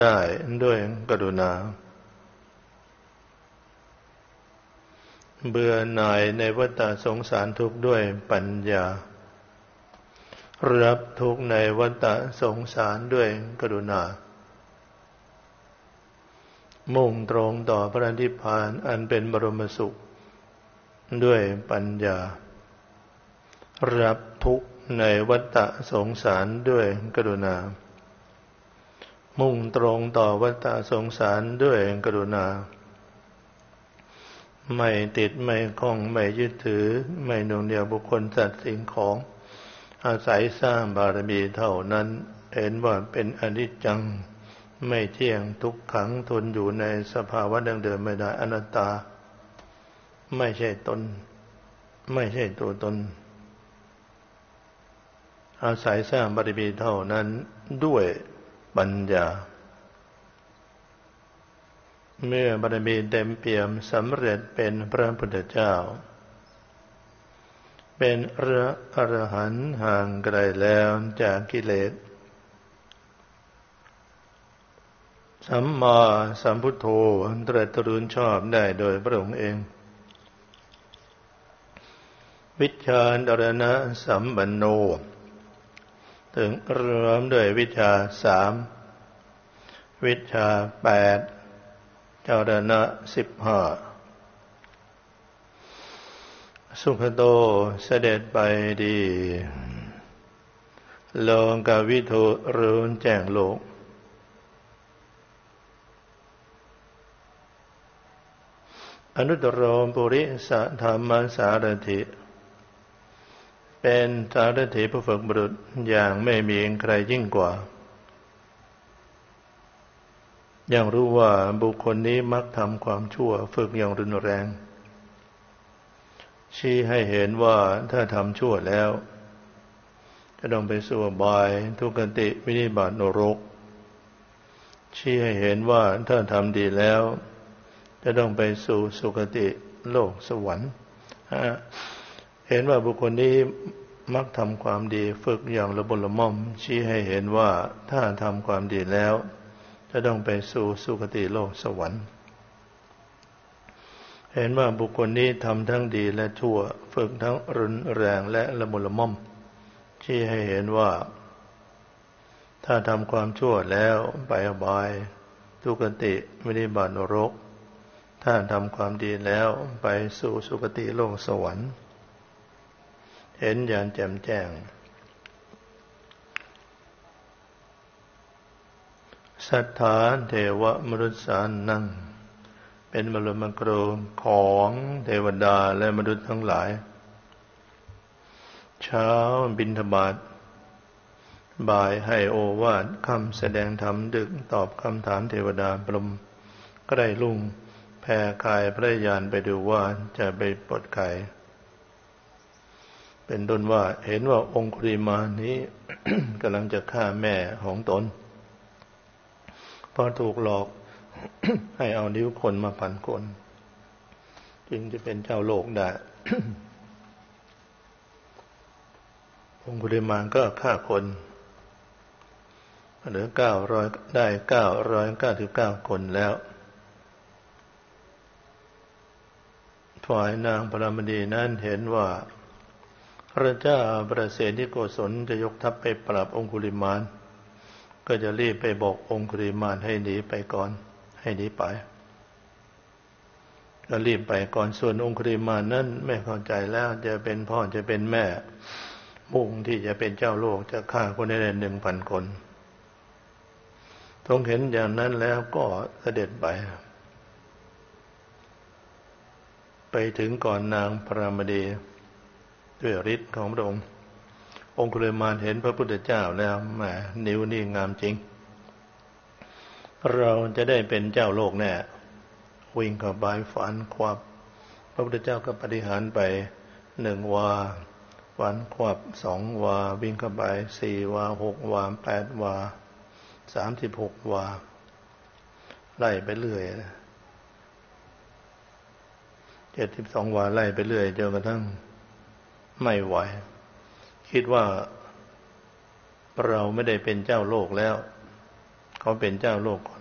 ได้ด้วยกรุณาเบื่อหน่ายในวัฏสงสารทุกข์ด้วยปัญญารับทุกข์ในวัฏสงสารด้วยกรุณามุ่งตรงต่อพระนิพพานอันเป็นบรมสุขด้วยปัญญารับทุกข์ในวัฏสงสารด้วยกรุณามุ่งตรงต่อวัฏสงสารด้วยกรุณาไม่ติดไม่คล้องไม่ยึดถือไม่หน่วงเหนี่ยวบุคคลสัตว์สิ่งของอาศัยสร้างบารมีเท่านั้นเห็นว่าเป็นอนิจจังไม่เที่ยงทุกขังทนอยู่ในสภาวะดั้งเดิมไม่ได้อนัตตาไม่ใช่ตนไม่ใช่ตัวตนอาศัยสร้างบารมีเท่านั้นด้วยปัญญาเมื่อบารมีเต็มเปี่ยมสำเร็จเป็นพระพุทธเจ้าเป็นพระอรหันต์ห่างไกลแล้วจากกิเลสสัมมาสัมพุทโธตรัสรู้ชอบได้โดยพระองค์เองวิชชาดรณะสัมปันโนถึงรวมด้วยวิชชา3วิชชา8จรณะ15สุขโตเสด็จไปดีโลกวิถูรู้แจ้งโลกอนุตตรปุริสธรรมสารถิเป็นสารถิผู้ฝึกบุรุษอย่างไม่มีใครยิ่งกว่าอย่างรู้ว่าบุคคลนี้มักทำความชั่วฝึกอย่างรุนแรงชี้ให้เห็นว่าถ้าทำชั่วแล้วจะต้องไปสู่อบายทุกขติวินิบาตนรกชี้ให้เห็นว่าถ้าทำดีแล้วจะต้องไปสู่สุคติโลกสวรรค์เห็นว่าบุคคลนี้มักทำความดีฝึกอย่างละมุนละม่อมชี้ให้เห็นว่าถ้าทำความดีแล้วจะต้องไปสู่สุคติโลกสวรรค์เห็นว่าบุคคลนี้ทำทั้งดีและชั่วฝึกทั้งรุนแรงและละมุนละม่อมชี้ให้เห็นว่าถ้าทำความชั่วแล้วไปอบายทุกติวินิบาตนรกถ้าทำความดีแล้วไปสู่สุคติโลกสวรรค์เห็นอย่างแจ่มแจ้งสัทธาเทวมนุษย์สานังเป็นบรมครูของเทวดาและมนุษย์ทั้งหลายเช้าบิณฑบาตบ่ายให้โอวาทคำแสดงธรรมดึกตอบคำถามเทวดาพรหมใกล้รุ่งแผ่กายพระญาณไปดูว่าจะไปปลดไขเป็นต้นว่าเห็นว่าองคุลิมานนี้ กำลังจะฆ่าแม่ของตนเพราะถูกหลอก ให้เอานิ้วคนมาพันคนจึงจะเป็นเจ้าโลกได้ องคุลิมานก็ฆ่าคนเหลือ900ได้999คนแล้วฝ่ายนางพรหมณีนั้นเห็นว่าพระเจ้าประเสนิโกศลจะยกทัพไปปราบองคุลิมานก็จะรีบไปบอกองคุลิมานให้หนีไปก่อนให้หนีไปก็รีบไปก่อนส่วนองคุลิมานนั้นไม่เข้าใจแล้วจะเป็นพ่อจะเป็นแม่มุ่งที่จะเป็นเจ้าโลกจะฆ่าคนได้1,000 คนทรงเห็นอย่างนั้นแล้วก็เสด็จไปถึงก่อนนางพรหมณีด้วยฤทธิ์ของพระองค์องคุลิมานเห็นพระพุทธเจ้าแล้วแหมนิ้วนี่งามจริงเราจะได้เป็นเจ้าโลกแน่วิ่งเข้าไปฝันควับพระพุทธเจ้าก็ปฏิหารไป1 วาฝันควับ2 วาวิ่งเข้าไป4 วา6 วา8 วา36 วาไล่ไปเรื่อย72 วาไล่ไปเรื่อยจนกระทั่งไม่ไหวคิดว่าเราไม่ได้เป็นเจ้าโลกแล้วเขาเป็นเจ้าโลกก่อน